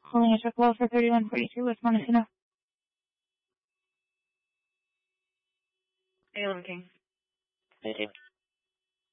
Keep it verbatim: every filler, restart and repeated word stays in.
Calling a check well for thirty-one forty-two West Montesino. Hey, King. Hey,